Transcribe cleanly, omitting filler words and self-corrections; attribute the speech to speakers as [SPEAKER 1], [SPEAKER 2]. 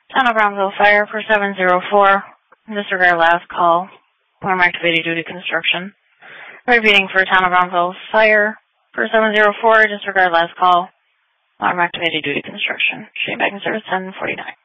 [SPEAKER 1] Town of Brownsville Fire for 704. Disregard last call. Alarm activated due to construction. Repeating for Town of Brownsville Fire for 704. Disregard last call. Alarm activated due to construction. Shane back in service 1049.